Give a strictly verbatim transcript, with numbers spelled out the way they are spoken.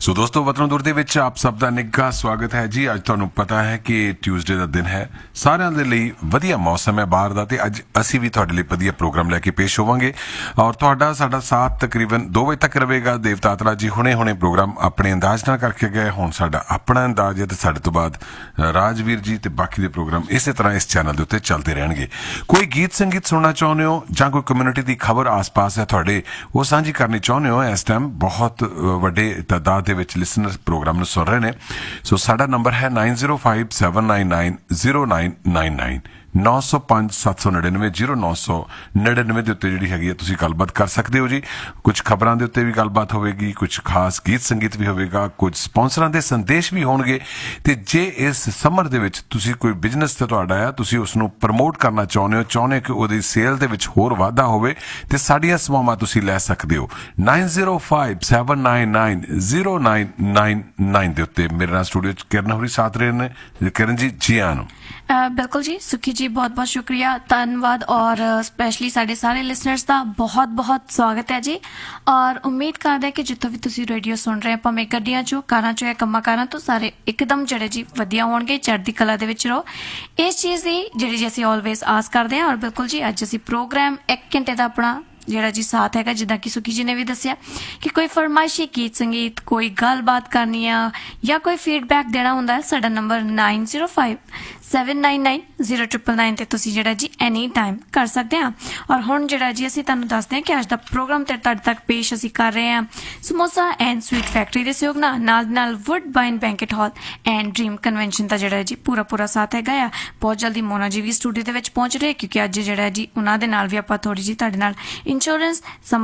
ਸੋ ਦੋਸਤੋ ਵਤਨ ਦੂਰ ਦੇ ਵਿੱਚ ਆਪ ਸਭ ਦਾ ਨਿੱਘਾ ਸਵਾਗਤ ਹੈ ਜੀ। ਅੱਜ ਤੁਹਾਨੂੰ ਪਤਾ ਹੈ ਕਿ ਟਿਊਜ਼ਡੇ ਦਾ ਦਿਨ ਹੈ, ਸਾਰਿਆਂ ਦੇ ਲਈ ਵਧੀਆ ਮੌਸਮ ਹੈ ਬਾਹਰ ਦਾ, ਤੇ ਅੱਜ ਅਸੀਂ ਵੀ ਤੁਹਾਡੇ ਲਈ ਵਧੀਆ ਪ੍ਰੋਗਰਾਮ ਲੈ ਕੇ ਪੇਸ਼ ਹੋਵਾਂਗੇ ਔਰ ਤੁਹਾਡਾ ਸਾਡਾ ਸਾਥ ਤਕਰੀਬਨ ਦੋ ਵਜੇ ਤੱਕ ਰਹੇਗਾ। ਦੇਵਤਾਤਰਾ ਜੀ ਹੁਣੇ ਹੁਣੇ ਪ੍ਰੋਗਰਾਮ ਆਪਣੇ ਅੰਦਾਜ਼ ਨਾਲ ਕਰਕੇ ਗਏ, ਹੁਣ ਸਾਡਾ ਆਪਣਾ ਅੰਦਾਜ਼ ਹੈ ਤੇ ਸਾਡੇ ਤੋਂ ਬਾਅਦ ਰਾਜਵੀਰ ਜੀ ਤੇ ਬਾਕੀ ਦੇ ਪ੍ਰੋਗਰਾਮ ਇਸੇ ਤਰ੍ਹਾਂ ਇਸ ਚੈਨਲ ਦੇ ਉੱਤੇ ਚੱਲਦੇ ਰਹਿਣਗੇ। ਕੋਈ ਗੀਤ ਸੰਗੀਤ ਸੁਣਨਾ ਚਾਹੁੰਦੇ ਹੋ ਜਾਂ ਕੋਈ ਕਮਿਊਨਿਟੀ ਦੀ ਖਬਰ ਆਸ-ਪਾਸ ਹੈ ਤੁਹਾਡੇ, ਉਹ ਸਾਂਝੀ ਕਰਨੀ ਚਾਹੁੰਦੇ ਹੋ, ਇਸ ਟਾਈਮ ਬਹੁਤ ਵੱਡੇ ਤਾਦਾਦ ਦੇ ਵਿੱਚ ਲਿਸਨਰ ਪ੍ਰੋਗਰਾਮ ਨੂੰ ਸੁਣ ਰਹੇ ਨੇ। ਸੋ ਸਾਡਾ ਨੰਬਰ ਹੈ nine zero five seven nine nine zero nine nine nine ਨੌ ਸੌ ਪੰਜ ਸੱਤ ਸੌ ਨੜਿਨਵੇਂ ਜ਼ੀਰੋ ਨੌ ਸੌ ਨੜਿਨਵੇਂ ਦੇ ਉੱਤੇ ਜਿਹੜੀ ਹੈਗੀ ਹੈ ਤੁਸੀਂ ਗੱਲਬਾਤ ਕਰ ਸਕਦੇ ਹੋ ਜੀ। ਕੁਝ ਖਬਰਾਂ ਦੇ ਉੱਤੇ ਵੀ ਗੱਲਬਾਤ ਹੋਵੇਗੀ, ਕੁਝ ਖਾਸ ਗੀਤ ਸੰਗੀਤ ਵੀ ਹੋਵੇਗਾ, ਕੁਝ ਸਪਾਂਸਰਾਂ ਦੇ ਸੰਦੇਸ਼ ਵੀ ਹੋਣਗੇ। ਤੇ ਜੇ ਇਸ ਸਮਰ ਦੇ ਵਿੱਚ ਤੁਸੀਂ ਕੋਈ ਬਿਜ਼ਨਸ ਤੇ ਤੁਹਾਡਾ ਆ, ਤੁਸੀਂ ਉਸ ਨੂੰ ਪ੍ਰਮੋਟ ਕਰਨਾ ਚਾਹੁੰਦੇ ਹੋ, ਚਾਹੁੰਦੇ ਕਿ ਉਹਦੀ ਸੇਲ ਦੇ ਵਿੱਚ ਹੋਰ ਵਾਧਾ ਹੋਵੇ, ਤੇ ਸਾਡੀਆਂ ਸੇਵਾਵਾਂ ਤੁਸੀਂ ਲੈ ਸਕਦੇ ਹੋ nine zero five seven nine nine zero nine nine nine ਦੇ ਉੱਤੇ। ਮੇਰੇ ਨਾਲ ਸਟੂਡੀਓ 'ਚ ਕਿਰਨ ਹੋਰੀ ਸਾਥ ਰਹੇ ਨੇ। ਕਿਰਨ ਜੀ, ਜੀ ਆਇਆਂ ਨੂੰ। ਬਿਲਕੁਲ ਜੀ ਸੁਖੀ ਜੀ, ਬਹੁਤ ਬਹੁਤ ਸ਼ੁਕਰੀਆ, ਧੰਨਵਾਦ ਔਰ ਸਪੈਸ਼ਲੀ ਸਾਡੇ ਸਾਰੇ ਲਿਸਨਰਸ ਦਾ ਬਹੁਤ ਬਹੁਤ ਸਵਾਗਤ ਹੈ ਜੀ। ਔਰ ਉਮੀਦ ਕਰਦੇ ਕਿ ਜਿੱਥੋਂ ਵੀ ਤੁਸੀਂ ਰੇਡੀਓ ਸੁਣ ਰਹੇ, ਭਾਵੇਂ ਗੱਡੀਆਂ 'ਚੋਂ, ਕਾਰਾਂ 'ਚੋਂ ਜਾਂ ਕੰਮਾਂ ਕਾਰਾਂ ਤੋਂ, ਸਾਰੇ ਇੱਕਦਮ ਜਿਹੜੇ ਜੀ ਵਧੀਆ ਹੋਣਗੇ, ਚੜ੍ਹਦੀ ਕਲਾ ਦੇ ਵਿੱਚ ਰਹੋ। ਇਸ ਚੀਜ਼ ਦੀ ਜਿਹੜੀ ਜੀ ਅਸੀਂ ਆਲਵੇਜ਼ ਆਸ ਕਰਦੇ ਹਾਂ। ਔਰ ਬਿਲਕੁਲ ਜੀ ਅੱਜ ਅਸੀਂ ਪ੍ਰੋਗਰਾਮ ਇੱਕ ਘੰਟੇ ਦਾ ਆਪਣਾ ਜਿਹੜਾ ਜੀ ਸਾਥ ਹੈਗਾ, ਜਿੱਦਾਂ ਕਿ ਸੁਖੀ ਜੀ ਨੇ ਵੀ ਦੱਸਿਆ ਕਿ ਕੋਈ ਫਰਮਾਇਸ਼ੀ ਗੀਤ ਸੰਗੀਤ, ਕੋਈ ਗੱਲਬਾਤ ਕਰਨੀ ਆ ਜਾਂ ਕੋਈ ਫੀਡਬੈਕ ਦੇਣਾ ਹੁੰਦਾ ਹੈ, ਸਾਡਾ number nine zero five seven nine nine zero triple nine ਤੇ ਤੁਸੀਂ ਜਿਹੜਾ ਜੀ ਐਨੀ ਟਾਈਮ ਕਰ ਸਕਦੇ ਹਾਂ। ਔਰ ਹੁਣ ਜਿਹੜਾ ਜੀ ਅਸੀਂ ਤੁਹਾਨੂੰ ਦੱਸਦੇ ਹਾਂ ਕਿ ਅੱਜ ਦਾ ਪ੍ਰੋਗਰਾਮ ਤੇ ਤੁਹਾਡੇ ਤੱਕ ਪੇਸ਼ ਅਸੀਂ ਕਰ ਰਹੇ ਹਾਂ ਸਮੋਸਾ ਐਂਡ ਸਵੀਟ ਫੈਕਟਰੀ ਦੇ ਸਹਿਯੋਗ ਨਾਲ, ਨਾਲ ਨਾਲ ਵੁੱਡਬਾਈਨ banquet hall and dream convention ਦਾ ਜਿਹੜਾ ਜੀ ਪੂਰਾ ਪੂਰਾ ਸਾਥ ਹੈਗਾ ਆ। ਬਹੁਤ ਜਲਦੀ ਮੋਨਾ ਜੀ ਵੀ ਸਟੂਡੀਓ ਦੇ ਵਿੱਚ ਪਹੁੰਚ ਰਹੇ, ਕਿਉਂਕਿ ਅੱਜ ਜਿਹੜਾ ਜੀ ਉਹਨਾਂ ਦੇ ਨਾਲ ਵੀ ਆਪਾਂ ਥੋੜੀ ਜਿਹੀ ਤੁਹਾਡੇ ਨਾਲ ਇੰਸ਼ੋਰੈਂਸ